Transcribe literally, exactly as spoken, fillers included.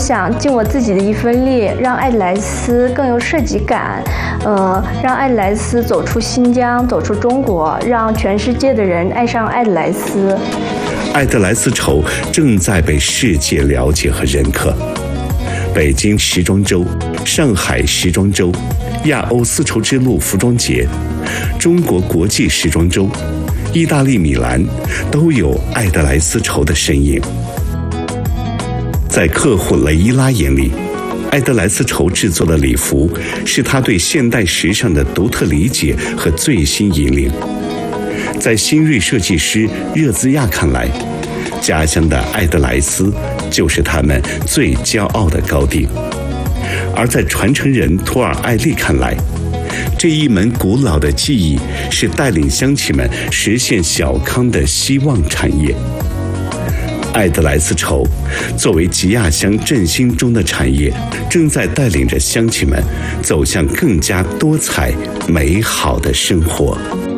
想尽我自己的一份力，让爱德莱斯更有设计感，呃，让爱德莱斯走出新疆，走出中国，让全世界的人爱上爱德莱斯。 爱德莱丝绸正在被世界了解和认可。北京时装周、上海时装周、亚欧丝绸之路服装节、中国国际时装周、意大利米兰都有爱德莱丝绸的身影。在客户雷伊拉眼里，爱德莱丝绸制作的礼服是他对现代时尚的独特理解和最新引领。在新锐设计师热兹亚看来，家乡的爱德莱斯就是他们最骄傲的高地；而在传承人托尔艾利看来，这一门古老的技艺是带领乡亲们实现小康的希望产业。爱德莱丝绸作为吉亚乡振兴中的产业，正在带领着乡亲们走向更加多彩美好的生活。